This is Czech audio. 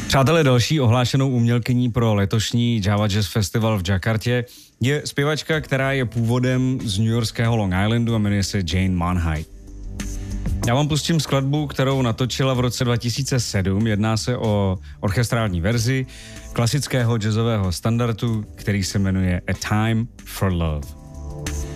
Přátelé, další ohlášenou umělkyní pro letošní Java Jazz Festival v Jakartě je zpěvačka, která je původem z newyorského Long Islandu a jmenuje se Jane Monheit. Já vám pustím skladbu, kterou natočila v roce 2007. Jedná se o orchestrální verzi klasického jazzového standardu, který se jmenuje A Time for Love.